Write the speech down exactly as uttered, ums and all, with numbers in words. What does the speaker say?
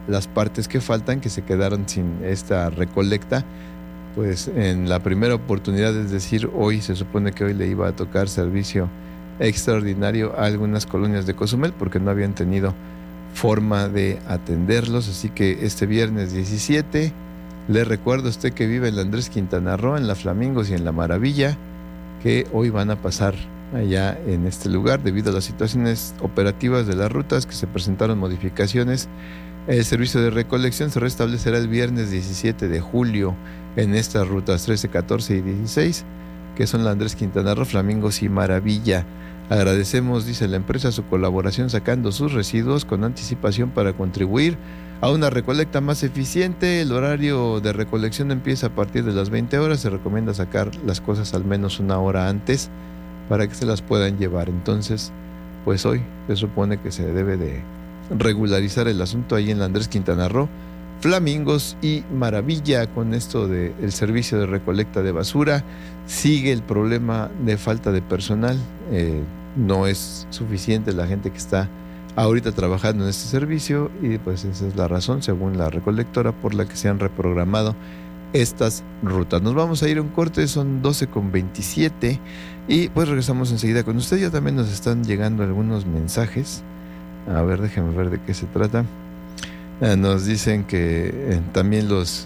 las partes que faltan, que se quedaron sin esta recolecta, pues en la primera oportunidad, es decir, hoy se supone que hoy le iba a tocar servicio extraordinario a algunas colonias de Cozumel porque no habían tenido forma de atenderlos, así que este viernes diecisiete, le recuerdo a usted que vive en la Andrés Quintana Roo, en la Flamingos y en la Maravilla, que hoy van a pasar allá en este lugar debido a las situaciones operativas de las rutas que se presentaron modificaciones. El servicio de recolección se restablecerá el viernes diecisiete de julio en estas rutas trece, catorce y dieciséis, que son la Andrés Quintana Roo, Flamingos y Maravilla. Agradecemos, dice la empresa, su colaboración sacando sus residuos con anticipación para contribuir a una recolecta más eficiente. El horario de recolección empieza a partir de las veinte horas. Se recomienda sacar las cosas al menos una hora antes para que se las puedan llevar. Entonces, pues hoy se supone que se debe de regularizar el asunto ahí en la Andrés Quintana Roo, Flamingos y Maravilla con esto del servicio de recolecta de basura. Sigue el problema de falta de personal. Eh, no es suficiente la gente que está ahorita trabajando en este servicio y pues esa es la razón, según la recolectora, por la que se han reprogramado estas rutas. Nos vamos a ir a un corte, son doce con veintisiete y pues regresamos enseguida con usted. Ya también nos están llegando algunos mensajes. A ver, déjenme ver de qué se trata. Eh, nos dicen que eh, también los